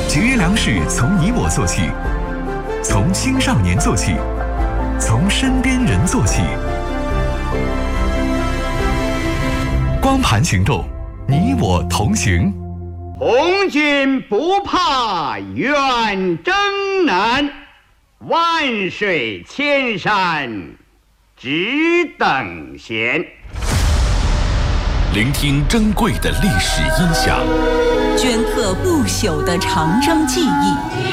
节约粮食从你我做起，从青少年做起，从身边人做起。光盘行动，你我同行。 红军不怕远征难，万水千山只等闲。 聆听珍贵的历史音响， 镌刻不朽的长征记忆。